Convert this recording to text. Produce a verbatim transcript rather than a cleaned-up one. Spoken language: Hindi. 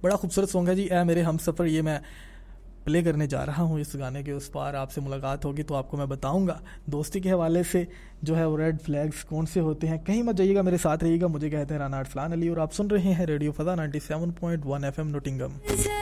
बड़ा खूबसूरत सॉन्ग है जी ऐ मेरे हम सफ़र, ये मैं प्ले करने जा रहा हूँ। इस गाने के उस पार आपसे मुलाकात होगी तो आपको मैं बताऊंगा दोस्ती के हवाले से जो है वो रेड फ्लैग्स कौन से होते हैं। कहीं मत जाइएगा, मेरे साथ रहिएगा। मुझे कहते हैं राना अरसलान अली और आप सुन रहे हैं radio फ़ज़ा ninety seven point one F M Nottingham.